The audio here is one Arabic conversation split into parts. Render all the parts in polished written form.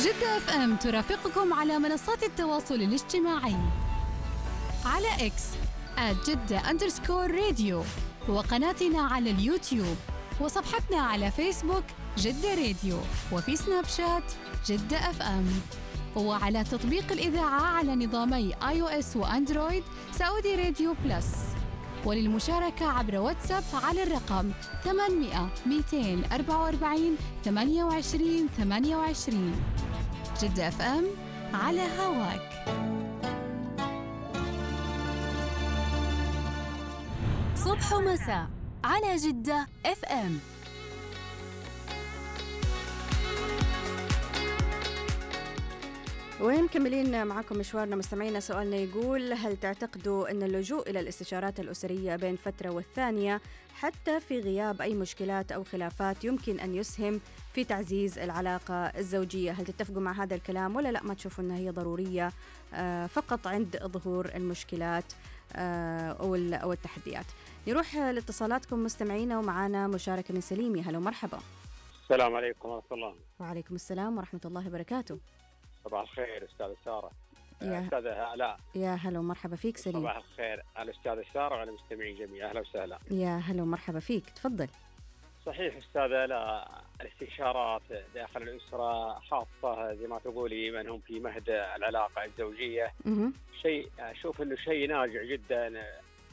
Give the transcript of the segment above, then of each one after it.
جدة اف ام ترافقكم على منصات التواصل الاجتماعي على اكس @جدة_راديو، وقناتنا على اليوتيوب، وصفحتنا على فيسبوك جدة راديو، وفي سناب شات جدة اف ام، وعلى تطبيق الإذاعة على نظامي iOS وأندرويد سعودي راديو بلس. وللمشاركة عبر واتساب على الرقم 800 244 28 28. جدة اف ام على هواك. صبح ومساء على جدة اف ام. ومكملين معكم مشوارنا مستمعينا. سؤالنا يقول: هل تعتقدوا أن اللجوء إلى الاستشارات الأسرية بين فترة والثانية حتى في غياب أي مشكلات أو خلافات يمكن أن يسهم في تعزيز العلاقة الزوجية؟ هل تتفقوا مع هذا الكلام ولا لا، ما تشوفوا أنها هي ضرورية فقط عند ظهور المشكلات أو التحديات؟ نروح لاتصالاتكم مستمعينا، ومعانا مشاركة من سليمي. هلا ومرحبا. السلام عليكم ورحمة الله. وعليكم السلام ورحمة الله وبركاته. صباح الخير أستاذة سارة. أستاذة آلاء. يا هلا ومرحبا فيك سليم. صباح الخير على الأستاذة سارة وعلى المستمعين جميعا. أهلا وسهلا. يا هلا ومرحبا فيك، تفضل. صحيح أستاذة آلاء، الاستشارات داخل الأسرة خاصة زي ما تقولي من هم في مهد العلاقة الزوجية شيء أشوف إنه شيء ناجع جدا.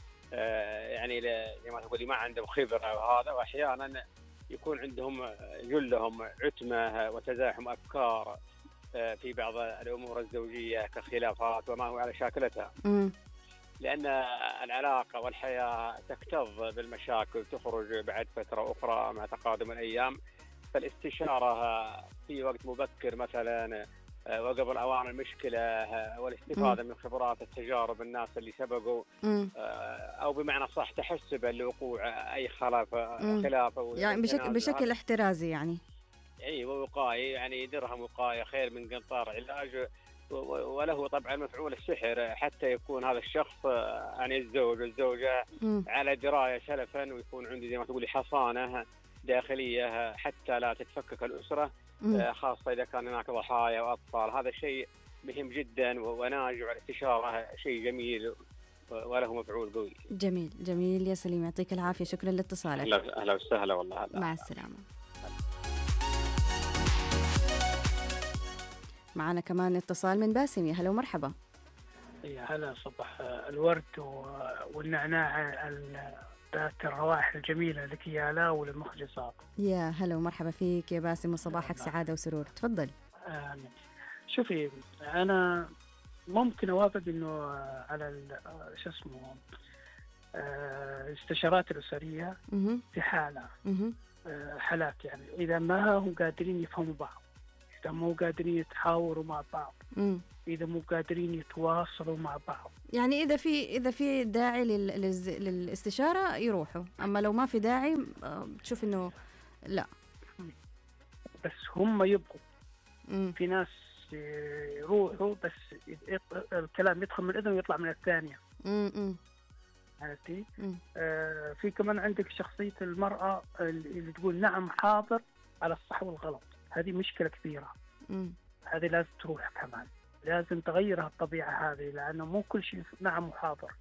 يعني زي ما تقولي ما عندهم خبرة وهذا، وأحيانا يكون عندهم جلهم عتمة وتزاحم أفكار في بعض الأمور الزوجية كخلافات وما هو على شاكلتها. لأن العلاقة والحياة تكتظ بالمشاكل، تخرج بعد فترة أخرى مع تقادم الأيام. فالاستشارة في وقت مبكر مثلا وقبل أوان المشكلة، والاستفادة من خبرات التجارب الناس اللي سبقوا، أو بمعنى صح تحسبا لوقوع أي خلاف يعني بشكل احترازي يعني. ووقائي، يعني درهم وقاية خير من قنطار علاج. وله طبعا مفعول السحر حتى يكون هذا الشخص يعني الزوج والزوجة على دراية سلفا، ويكون عنده زي ما تقولي حصانة داخلية حتى لا تتفكك الأسرة، خاصة إذا كان هناك ضحايا وأطفال. هذا شيء مهم جدا وناجع. الاستشارة شيء جميل وله مفعول قوي. جميل جميل يا سليم، يعطيك العافية، شكرا لاتصالك. أهلا وسهلا والله. مع السلامة. معنا كمان اتصال من باسم. يا هلا ومرحبا. يا هلا، صباح الورد والنعناع ذات الروائح الجميلة لك يا آلاء وللمخرج صعب. يا هلا ومرحبا فيك يا باسم، وصباحك سعادة وسرور. تفضل. شوفي، أنا ممكن أوافق إنه على شو اسمه الاستشارات الأسرية في حالات يعني إذا ما هم قادرين يفهموا بعض، إذا مو قادرين يتحاوروا مع بعض، إذا مو قادرين يتواصلوا مع بعض. يعني إذا في داعي للاستشارة يروحوا، أما لو ما في داعي تشوف إنه لا. بس هم يبغوا. في ناس يروحوا بس الكلام يدخل من الأذن ويطلع من الثانية. عرفتي؟ في كمان عندك شخصية المرأة اللي تقول نعم حاضر على الصح والغلط. هذه مشكلة كبيرة. هذه لازم تروح كمان، لازم تغيرها الطبيعة هذه، لأنه مو كل شيء نعم وحاضر.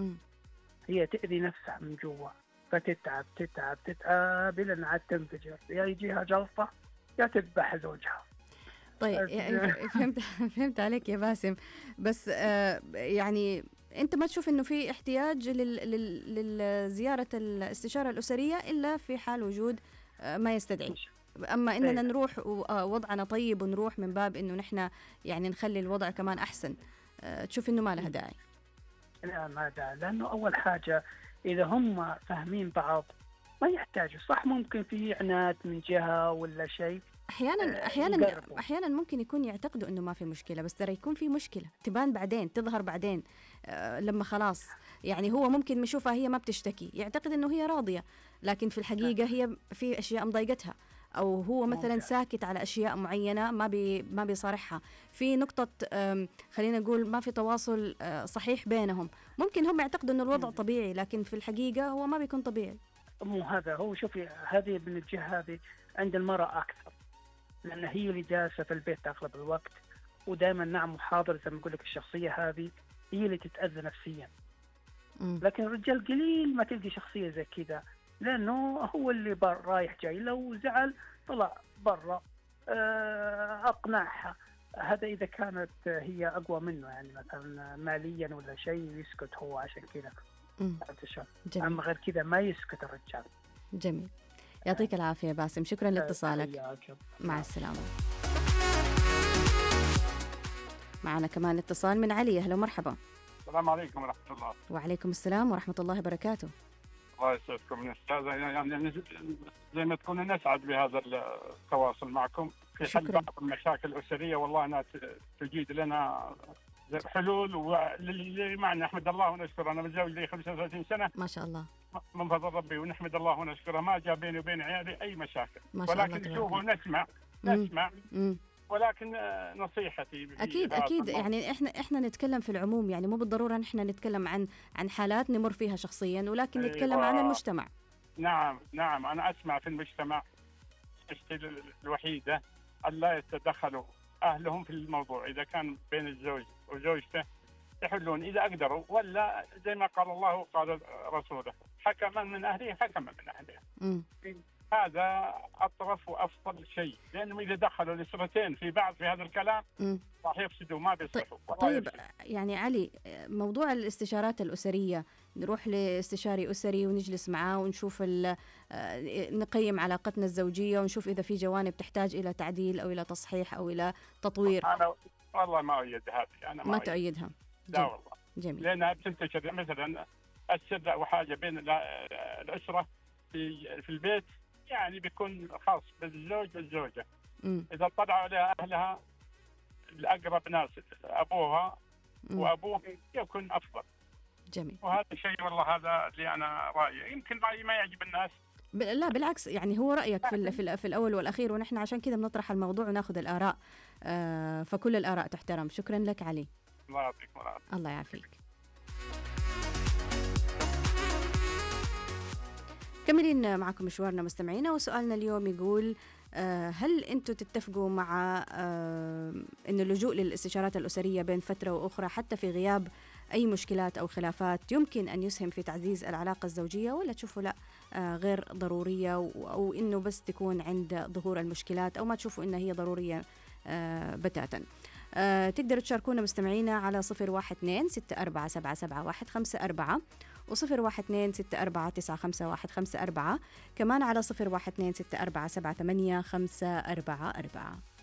هي تأذي نفسها من جوا، فتتعب تتعب تتعب إلى أن عاد تنفجر، يا يجيها جلطة يا تذبح زوجها. طيب فهمت عليك يا باسم، بس يعني أنت ما تشوف إنه في احتياج لزيارة الاستشارة الأسرية إلا في حال وجود ما يستدعي. أما إننا نروح ووضعنا طيب ونروح من باب إنه نحن يعني نخلي الوضع كمان أحسن، تشوف إنه ما لها داعي؟ لا، ما داعي، لأنه أول حاجة إذا هم فاهمين بعض ما يحتاجوا. صح ممكن في عناد من جهة ولا شيء، أحيانا ممكن يكون يعتقدوا إنه ما في مشكلة، بس ترى يكون في مشكلة تبان بعدين، تظهر بعدين لما خلاص يعني هو ممكن يشوفها هي ما بتشتكي، يعتقد إنه هي راضية، لكن في الحقيقة هي في أشياء مضايقتها، أو هو مثلا ساكت على أشياء معينة ما بيصارحها في نقطة. خلينا نقول ما في تواصل صحيح بينهم. ممكن هم يعتقدوا إنه الوضع طبيعي، لكن في الحقيقة هو ما بيكون طبيعي. مو هذا هو. شوفي، هذه من الجهة هذه عند المرأة أكثر، لأن هي اللي جالسة في البيت أغلب الوقت، ودائما نعم وحاضر زي ما أقول لك. الشخصية هذه هي اللي تتأذى نفسيا. لكن الرجال قليل ما تلقي شخصية زي كذا، لأنه هو اللي رايح جاي، لو زعل طلع برا أقنعها. هذا إذا كانت هي أقوى منه، يعني مثلا ماليا ولا شيء، يسكت هو عشان كذا. أما غير كذا ما يسكت الرجال. جميل، يعطيك العافية باسم، شكرا لاتصالك. مع السلامة. معنا كمان اتصال من علي. أهلا ومرحبا. السلام عليكم ورحمة الله. وعليكم السلام ورحمة الله وبركاته. الله يسعدكم أستاذة، يعني زي ما تكونوا نسعد بهذا التواصل معكم في حل بعض المشاكل الأسرية، والله أنها تجيد لنا حلول، واللي معنا نحمد الله ونشكره. أنا متزوج لي 35 سنة ما شاء الله من فضل ربي، ونحمد الله ونشكره. ما جاء بيني وبين عيالي أي مشاكل، ولكن شوفوا نسمع ولكن نصيحتي أكيد يعني إحنا نتكلم في العموم، يعني مو بالضرورة نحن نتكلم عن حالات نمر فيها شخصيا، ولكن نتكلم عن المجتمع. نعم أنا أسمع في المجتمع الوحيدة ألا يتدخلوا أهلهم في الموضوع. إذا كان بين الزوج وزوجته يحلون إذا أقدروا، ولا زي ما قال الله وقال رسوله، حكما من أهله حكما من أهلها. هذا أطرف وأفضل شيء، لأنهم إذا دخلوا الأسرتين في بعض في هذا الكلام راح يفسدوا ما بيصلحوا. طيب يعني علي، موضوع الاستشارات الأسرية، نروح لاستشاري أسري ونجلس معاه ونشوف نقيم علاقتنا الزوجية ونشوف إذا في جوانب تحتاج إلى تعديل أو إلى تصحيح أو إلى تطوير. أنا والله ما أؤيد هذه، أنا ما تؤيدها. لا والله. جميل. لأنها بتنتشر مثلا السر أو حاجة بين الأسرة في البيت، يعني بيكون خاص بالزوج والزوجة. إذا طلعوا عليها أهلها الأقرب ناس أبوها وأبوه يكون أفضل. جميل. وهذا الشيء والله هذا اللي أنا رأيي، يمكن رأيي ما يعجب الناس. لا بالعكس، يعني هو رأيك في الأول والأخير، ونحن عشان كذا بنطرح الموضوع وناخذ الآراء، فكل الآراء تحترم. شكرا لك علي. الله يعطيك العافية. الله يعافيك. كملين معكم مشوارنا مستمعينا، وسؤالنا اليوم يقول هل أنتم تتفقوا مع أن اللجوء للاستشارات الأسرية بين فترة وأخرى حتى في غياب أي مشكلات أو خلافات يمكن أن يسهم في تعزيز العلاقة الزوجية، ولا تشوفوا لا غير ضرورية، أو أنه بس تكون عند ظهور المشكلات، أو ما تشوفوا أنها هي ضرورية بتاتا؟ تقدروا تشاركونا مستمعينا على 012-6477-154 و012-6495-154، كمان على 012-6478-544.